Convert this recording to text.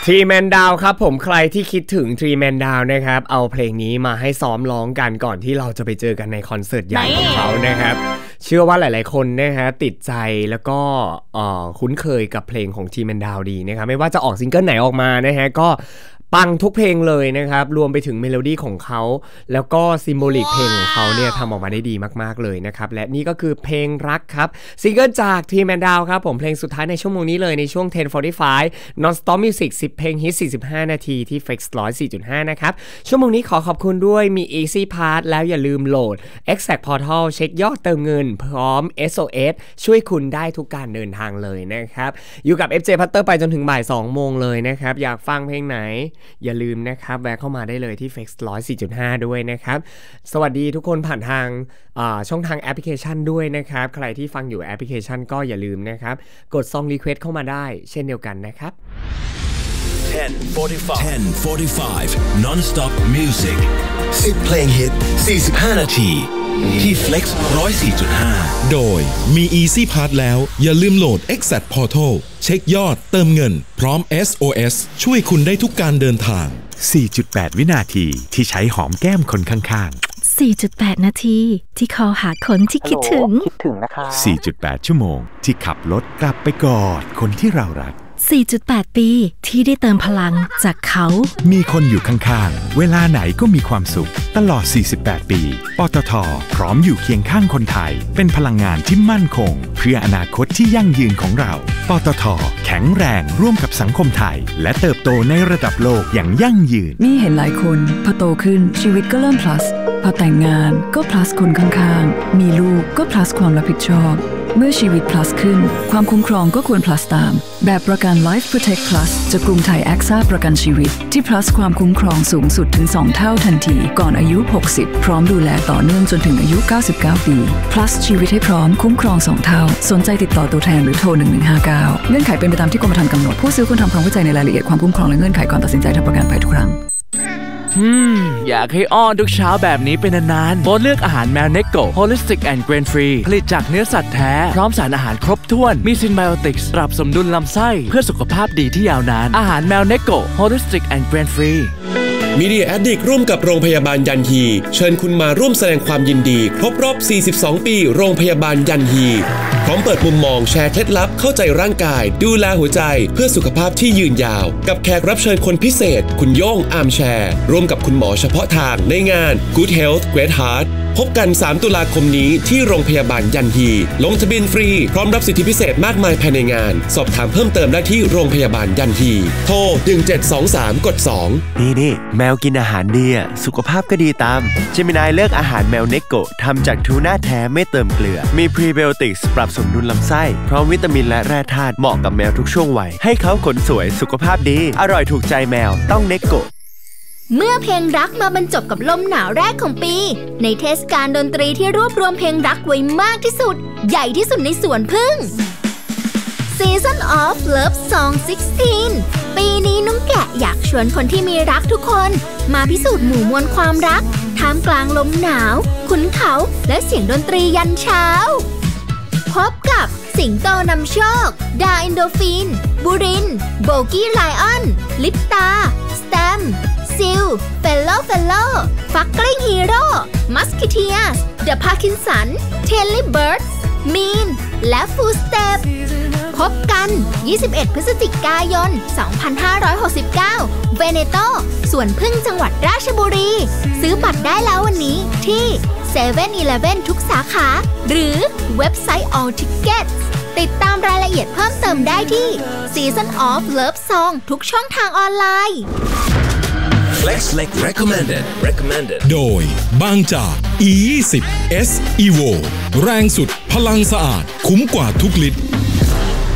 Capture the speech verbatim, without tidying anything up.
Three Man Down ครับผมใครที่คิดถึง Three Man Down นะครับเอาเพลงนี้มาให้ซ้อมร้องกันก่อนที่เราจะไปเจอกันในคอนเสิร์ตใหญ่ของเขานะครับเชื่อว่าหลายๆคนนะฮะติดใจแล้วก็คุ้นเคยกับเพลงของ Three Man Down ดีนะครับไม่ว่าจะออกซิงเกิลไหนออกมานะฮะก็ปังทุกเพลงเลยนะครับรวมไปถึงเมโลดี้ของเขาแล้วก็ซิมโบลิกเพลงของเขาเนี่ยทำออกมาได้ดีมากๆเลยนะครับและนี่ก็คือเพลงรักครับซิงเกิลจาก Three Man Down ครับผมเพลงสุดท้ายในชั่วโมงนี้เลยในช่วง สิบ สี่สิบห้า Non-Stop Music สิบเพลงฮิตสี่สิบห้านาทีที่ Flex หนึ่งร้อยสี่จุดห้า นะครับชั่วโมงนี้ขอขอบคุณด้วยมี Easy Pass แล้วอย่าลืมโหลด Exact Portal เช็คยอดเติมเงินพร้อม เอส โอ เอส ช่วยคุณได้ทุกการเดินทางเลยนะครับอยู่กับ เอฟ เจ Putter ไปจนถึงบ่ายสองโมงเลยนะครับอยากฟังเพลงไหนอย่าลืมนะครับแวะเข้ามาได้เลยที่ Flex หนึ่งร้อยสี่จุดห้า ด้วยนะครับสวัสดีทุกคนผ่านทางช่องทางแอปพลิเคชันด้วยนะครับใครที่ฟังอยู่แอปพลิเคชันก็อย่าลืมนะครับกด Song Request เข้ามาได้เช่นเดียวกันนะครับ ten forty-five Non-Stop Music สิบเพลงฮิตสี่สิบห้านาทีที่ Flex หนึ่งร้อยสี่จุดห้าโดยมี Easy Pass แล้วอย่าลืมโหลด Exact Portal เช็คยอดเติมเงินพร้อม เอส โอ เอส ช่วยคุณได้ทุกการเดินทางสี่จุดแปด วินาทีที่ใช้หอมแก้มคนข้างๆ สี่จุดแปด นาทีที่คอหาคนที่คิดถึงคิดถึงนะคะสี่จุดแปด ชั่วโมงที่ขับรถกลับไปกอดคนที่เรารักสี่จุดแปด ปีที่ได้เติมพลังจากเขามีคนอยู่ข้างๆเวลาไหนก็มีความสุขตลอดสี่สิบแปดปีปตท.พร้อมอยู่เคียงข้างคนไทยเป็นพลังงานที่มั่นคงเพื่ออนาคตที่ยั่งยืนของเราปตท.แข็งแรงร่วมกับสังคมไทยและเติบโตในระดับโลกอย่างยั่งยืนนี่เห็นหลายคนพอโตขึ้นชีวิตก็เริ่ม plus พอแต่งงานก็ plus คนข้างๆมีลูกก็ plus ความรับผิดชอบเมื่อชีวิต plus ขึ้นความคุ้มครองก็ควร plus ตามแบบประกัน Life Protect Plus จากกรุงไทย แอคซ่า ประกันชีวิตที่ plus ความคุ้มครองสูงสุดถึงสองเท่าทันทีก่อนอายุหกสิบพร้อมดูแลต่อเนื่องจนถึงอายุเก้าสิบเก้าปี plus ชีวิตให้พร้อมคุ้มครองสองเท่าสนใจติดต่อตัวแทนหรือโทรหนึ่งหนึ่งห้าเก้าเงื่อนไขเป็นไปตามที่กรมธรรม์กำหนดผู้ซื้อควรทำความเข้าใจในรายละเอียดความคุ้มครองและเงื่อนไขก่อนตัดสินใจทำประกันภัยทุกครั้งอืมอยากให้อ้อนทุกเช้าแบบนี้เป็นนานๆโปรดเลือกอาหารแมวเนโก Holistic and Grain Free ผลิตจากเนื้อสัตว์แท้พร้อมสารอาหารครบถ้วนมีซินไบโอติกส์ปรับสมดุลลำไส้เพื่อสุขภาพดีที่ยาวนานอาหารแมวเนโก Holistic and Grain Free Media Addict ร่วมกับโรงพยาบาลยันฮีเชิญคุณมาร่วมแสดงความยินดีครบรอบสี่สิบสองปีโรงพยาบาลยันฮีพร้อมเปิดมุมมองแชร์เคล็ดลับเข้าใจร่างกายดูแลหัวใจเพื่อสุขภาพที่ยืนยาวกับแขกรับเชิญคนพิเศษคุณโย่งอาร์มแชร์ร่วมกับคุณหมอเฉพาะทางในงาน Good Health Great Heart พบกันสามตุลาคมนี้ที่โรงพยาบาลยันฮีลงทะเบียนฟรีพร้อมรับสิทธิพิเศษมากมายภายในงานสอบถามเพิ่มเติมได้ที่โรงพยาบาลยันฮีโทรหนึ่งเจ็ดสองสามกดสองนี่นี่แมวกินอาหารดีอ่ะสุขภาพก็ดีตามเจมินายเลือกอาหารแมวเนโกะทำจากทูน่าแท้ไม่เติมเกลือมีพรีไบโอติกส์ปรับสมดุลลำไส้พร้อมวิตามินและแร่ธาตุเหมาะกับแมวทุกช่วงวัยให้เขาขนสวยสุขภาพดีอร่อยถูกใจแมวต้องเนโกะเมื่อเพลงรักมาบรรจบกับลมหนาวแรกของปีในเทศกาลดนตรีที่รวบรวมเพลงรักไว้มากที่สุดใหญ่ที่สุดในสวนผึ้ง Season of Love Song สิบหกปีนี้น้องแกะอยากชวนคนที่มีรักทุกคนมาพิสูจน์หมู่มวลความรักท่ามกลางลมหนาวขุนเขาและเสียงดนตรียันเช้าพบกับสิงโตนำโชคดาอินโดฟินบุรินโบกี้ไลออนลิปตาสแตมซิลเฟลโลเฟลโลฟักกลิ้งฮีโร่มัสคิเทียสเดอะพาร์คินสันเทลลี่เบิร์ดมีนและฟูสเตปพบกันยี่สิบเอ็ดพฤศจิกายนสองพันห้าร้อยหกสิบเก้าเวเนโตสวนผึ้งจังหวัดราชบุรีซื้อบัตรได้แล้ววันนี้ที่เซเว่นอีเลฟเว่น ทุกสาขาหรือเว็บไซต์ All Tickets ติดตามรายละเอียดเพิ่มเติมได้ที่ Season of Love Song ทุกช่องทางออนไลน์ Flex Flex Recommended Recommended โดยบางจาก อี ยี่สิบ เอส Evo แรงสุดพลังสะอาดคุ้มกว่าทุกลิตร